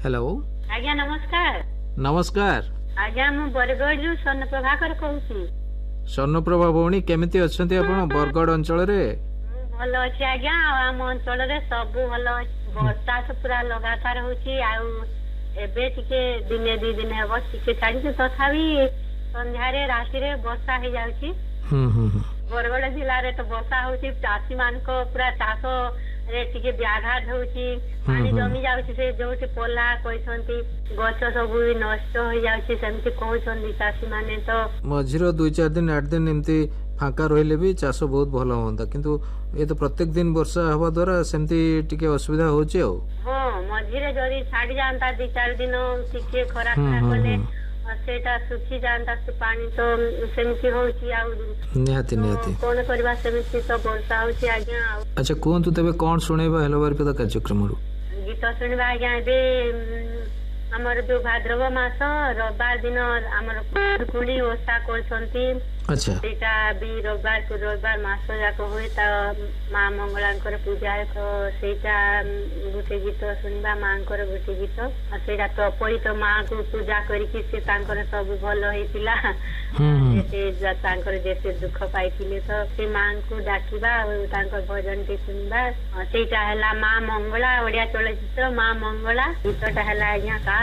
Hello आज्ञा नमस्कार। नमस्कार आज्ञा मु बरगड़ स्वर्ण प्रभाकर कहूँ। स्वर्णप्रभा भौणी केमिति अछंती आपण बरगड़ अंचल रे? भल अच्छे आज्ञा। आम अंचल रे सब भल वर्षा तो पूरा लगातार होची। एबे टिके दिने दी दिन हेबो टिके छाड़ी तथापि संध्यारे राति रे वर्षा हो जाउची। बरगड़ जिला रे तो वर्षा होची। चाषी मान को पूरा चाष रे टिके व्याघात होची। पानी जमी जाउची। से जोटी पोला कहछंती गछ सब नष्ट हो जाउची सेमति कहछंती चाषी माने। तो मझिरो 2-4 दिन 8 दिन एमती फांका रहिले भी चाष बहुत भल होंदा, किंतु ये तो प्रत्येक दिन वर्षा हवा द्वारा सेमती टिके असुविधा होची। हां मझिरे जदी छाड़ी जानता 2-4 दिन टिके खरा कले सेटा सुखी जानता से पानी तो सेमति होची। आ निहाती कोन करबा सेमति तो वर्षा होची आज्ञा। अच्छा कहंतु तबे कोन सुनेबा हेलो बारपदा कार्यक्रम रु गीत सुनबा आज्ञा। एबे हमर जो भाद्रव मास रविवार दिन हमर कुली ओसा करछंती। अच्छा सेटा भी रविवार मास जाक होय ता मां मंगलांकर पूजा को सेटा गुटे गीत सुनबा मांकर गुटे गीत। सेटा तपई तो मां को पूजा करिकि से तांकर सब भल होइतिला। जेते तांकर जेते दुख पाइतिले तो से मां को डाकिबा तांकर भजन के सुनबा। सेटा हला मां मंगला ओडिया चलचित्र मां मंगला गीतटा हला आज्ञा।